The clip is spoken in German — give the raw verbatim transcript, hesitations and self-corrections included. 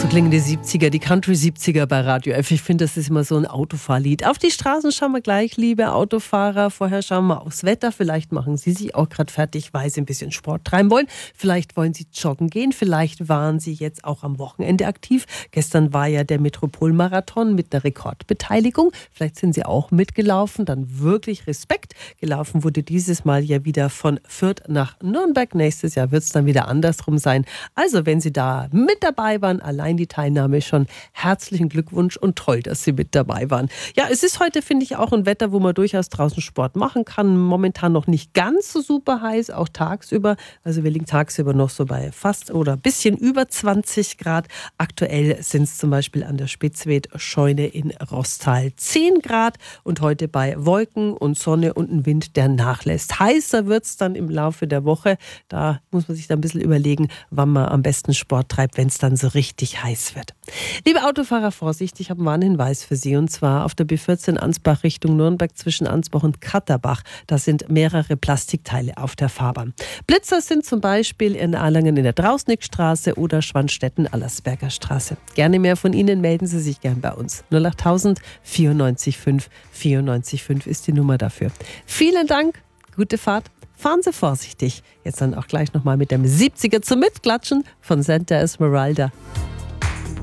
klingen die siebziger, die Country siebziger bei Radio F. Ich finde, das ist immer so ein Autofahrlied. Auf die Straßen schauen wir gleich, liebe Autofahrer. Vorher schauen wir aufs Wetter. Vielleicht machen Sie sich auch gerade fertig, weil Sie ein bisschen Sport treiben wollen. Vielleicht wollen Sie joggen gehen. Vielleicht waren Sie jetzt auch am Wochenende aktiv. Gestern war ja der Metropolmarathon mit einer Rekordbeteiligung. Vielleicht sind Sie auch mitgelaufen. Dann wirklich Respekt. Gelaufen wurde dieses Mal ja wieder von Fürth nach Nürnberg. Nächstes Jahr wird es dann wieder andersrum sein. Also, wenn Sie da mit dabei waren, allein die Teilnahme schon. Herzlichen Glückwunsch und toll, dass Sie mit dabei waren. Ja, es ist heute, finde ich, auch ein Wetter, wo man durchaus draußen Sport machen kann. Momentan noch nicht ganz so super heiß, auch tagsüber. Also wir liegen tagsüber noch so bei fast oder ein bisschen über zwanzig Grad. Aktuell sind es zum Beispiel an der Spitzwed-Scheune in Rostal zehn Grad und heute bei Wolken und Sonne und ein Wind, der nachlässt. Heißer wird es dann im Laufe der Woche. Da muss man sich dann ein bisschen überlegen, wann man am besten Sport treibt, wenn es dann so richtig heiß wird. Liebe Autofahrer, Vorsicht, ich habe einen Warnhinweis für Sie und zwar auf der B vierzehn Ansbach Richtung Nürnberg zwischen Ansbach und Katterbach. Da sind mehrere Plastikteile auf der Fahrbahn. Blitzer sind zum Beispiel in Erlangen in der Drausnickstraße oder Schwanstetten-Allersberger Straße. Gerne mehr von Ihnen, melden Sie sich gern bei uns. null achttausend vierundneunzig fünf vierundneunzig fünf ist die Nummer dafür. Vielen Dank, gute Fahrt. Fahren Sie vorsichtig. Jetzt dann auch gleich nochmal mit dem siebziger zum Mitklatschen von Santa Esmeralda.